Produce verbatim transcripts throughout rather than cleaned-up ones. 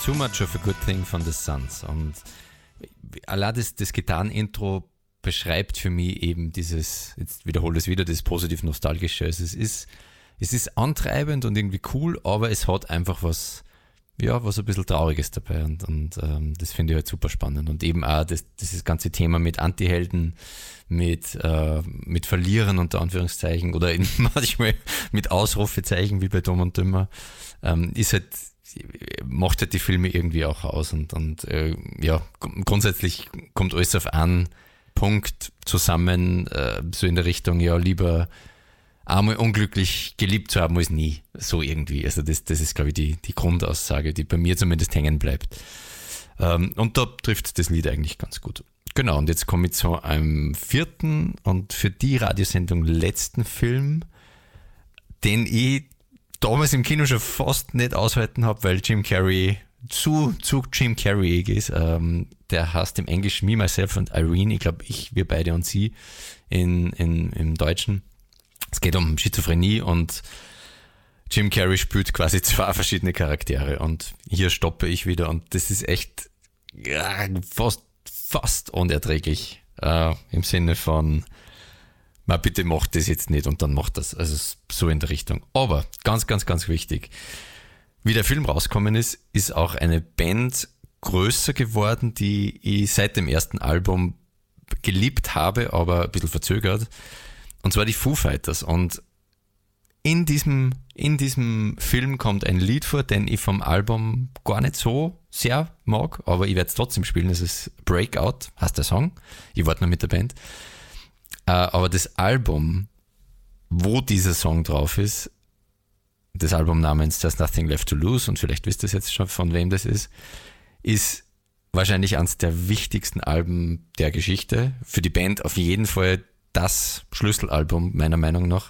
Too Much of a Good Thing von The Suns. Und allein das, das Gitarrenintro beschreibt für mich eben dieses, jetzt wiederhole es wieder, das positiv-nostalgische. Also es ist, es ist antreibend und irgendwie cool, aber es hat einfach was, ja, was ein bisschen Trauriges dabei. Und, und ähm, das finde ich halt super spannend. Und eben auch das, dieses ganze Thema mit Antihelden, mit, äh, mit Verlierern unter Anführungszeichen oder in, manchmal mit Ausrufezeichen wie bei Dumm und Dümmer, ähm, ist halt, macht halt die Filme irgendwie auch aus und, und äh, ja, grundsätzlich kommt alles auf einen Punkt zusammen, äh, so in der Richtung, ja, lieber einmal unglücklich geliebt zu haben als nie, so irgendwie. Also das, das ist, glaube ich, die, die Grundaussage, die bei mir zumindest hängen bleibt. Ähm, und da trifft das Lied eigentlich ganz gut. Genau, und jetzt komme ich zu einem vierten und für die Radiosendung letzten Film, den ich damals im Kino schon fast nicht aushalten habe, weil Jim Carrey zu, zu Jim Carreyig ist. Ähm, der heißt im Englischen Me, Myself und Irene. Ich glaube, ich, wir beide und sie in, in, im Deutschen. Es geht um Schizophrenie und Jim Carrey spielt quasi zwei verschiedene Charaktere und hier stoppe ich wieder und das ist echt ja, fast, fast unerträglich äh, im Sinne von na, bitte macht das jetzt nicht und dann macht das. Also so in der Richtung. Aber ganz, ganz, ganz wichtig. Wie der Film rausgekommen ist, ist auch eine Band größer geworden, die ich seit dem ersten Album geliebt habe, aber ein bisschen verzögert. Und zwar die Foo Fighters. Und in diesem, in diesem Film kommt ein Lied vor, den ich vom Album gar nicht so sehr mag, aber ich werde es trotzdem spielen. Das ist Breakout, heißt der Song. Ich warte noch mit der Band. Aber das Album, wo dieser Song drauf ist, das Album namens There's Nothing Left to Lose, und vielleicht wisst ihr jetzt schon, von wem das ist, ist wahrscheinlich eines der wichtigsten Alben der Geschichte. Für die Band auf jeden Fall das Schlüsselalbum, meiner Meinung nach.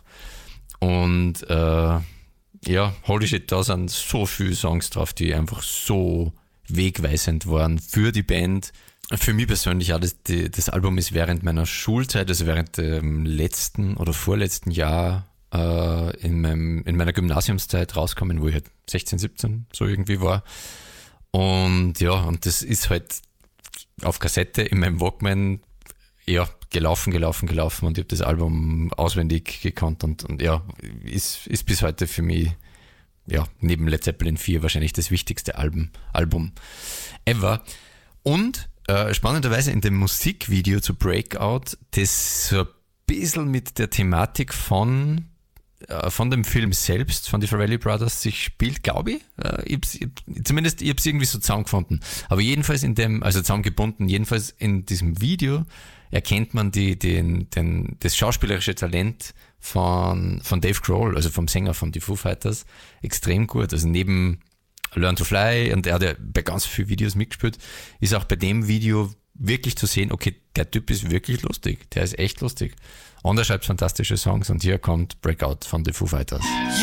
Und äh, ja, holy shit, da sind so viele Songs drauf, die einfach so wegweisend waren für die Band. Für mich persönlich auch, das, die, das Album ist während meiner Schulzeit, also während dem letzten oder vorletzten Jahr äh, in, meinem, in meiner Gymnasiumszeit rausgekommen, wo ich halt sechzehn, siebzehn so irgendwie war. Und ja, und das ist halt auf Kassette in meinem Walkman ja, gelaufen, gelaufen, gelaufen und ich habe das Album auswendig gekannt und, und ja, ist, ist bis heute für mich ja, neben Led Zeppelin vier wahrscheinlich das wichtigste Album, Album ever. Und Äh, spannenderweise in dem Musikvideo zu Breakout, das so ein bisschen mit der Thematik von, äh, von dem Film selbst, von die Farrelly Brothers sich spielt, glaube ich. Äh, ich hab's, ich, zumindest, ich habe es irgendwie so zusammengefunden. Aber jedenfalls in dem, also zusammengebunden, jedenfalls in diesem Video erkennt man die, den, den, das schauspielerische Talent von, von Dave Grohl, also vom Sänger von die Foo Fighters, extrem gut. Also neben Learn to Fly, und er hat ja bei ganz vielen Videos mitgespielt, ist auch bei dem Video wirklich zu sehen, okay, der Typ ist wirklich lustig, der ist echt lustig. Und er schreibt fantastische Songs und hier kommt Breakout von The Foo Fighters.